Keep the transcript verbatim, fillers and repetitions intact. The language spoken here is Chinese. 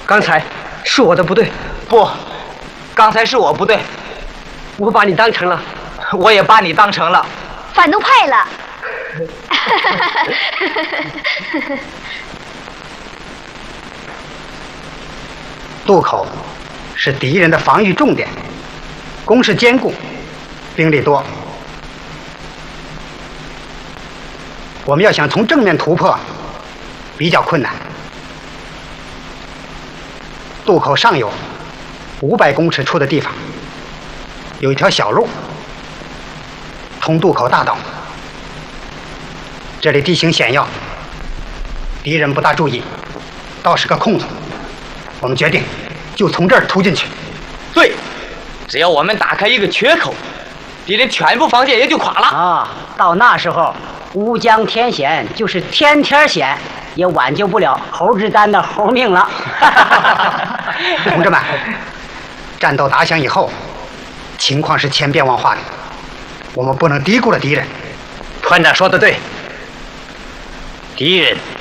刚才是我的不对。 不，刚才是我不对。 我把你当成了， 我也把你当成了反动派了。 渡口是敌人的防御重点，工事坚固，兵力多。我们要想从正面突破，比较困难。渡口上游五百公尺处的地方，有一条小路通渡口大道。这里地形险要，敌人不大注意，倒是个空子。我们决定就从这儿突进去。 对，只要我们打开一个缺口，敌人全部防线也就垮了。 啊，到那时候，乌江天险就是天天险，也挽救不了猴志丹的猴命了。 同志们，战斗打响以后，情况是千变万化的，我们不能低估了敌人。 团长说的对，敌人